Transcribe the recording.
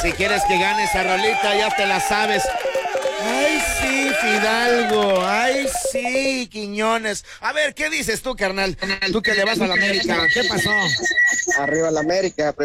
Si quieres que gane esa rolita, ya te la sabes. Ay, sí, Fidalgo. Ay, sí, Quiñones. A ver, ¿qué dices tú, carnal? Tú que le vas a la América. ¿Qué pasó? Arriba la América.